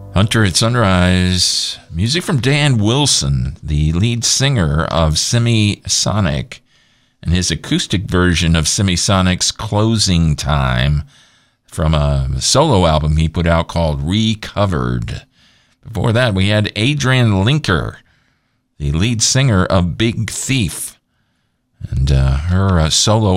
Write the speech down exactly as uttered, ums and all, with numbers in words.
Hunter at Sunrise. Music from Dan Wilson, the lead singer of Semisonic, and his acoustic version of Semisonic's Closing Time from a solo album he put out called Recovered. Before that, we had Adrian Linker, the lead singer of Big Thief, and uh, her uh, solo